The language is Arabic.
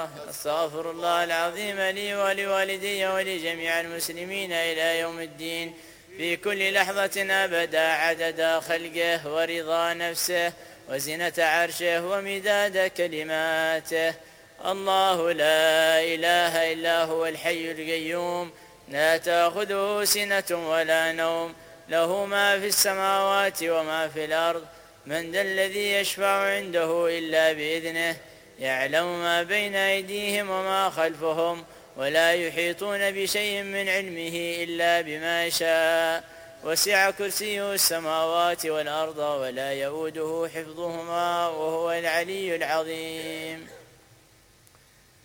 أستغفر الله العظيم لي ولوالدي ولجميع المسلمين إلى يوم الدين في كل لحظة أبدا عدد خلقه ورضا نفسه وزنة عرشه ومداد كلماته. الله لا إله إلا هو الحي القيوم لا تأخذه سنة ولا نوم له ما في السماوات وما في الأرض. من ذا الذي يشفع عنده إلا بإذنه يعلم ما بين أيديهم وما خلفهم ولا يحيطون بشيء من علمه إلا بما شاء. وسع كرسيه السماوات والأرض ولا يؤوده حفظهما وهو العلي العظيم.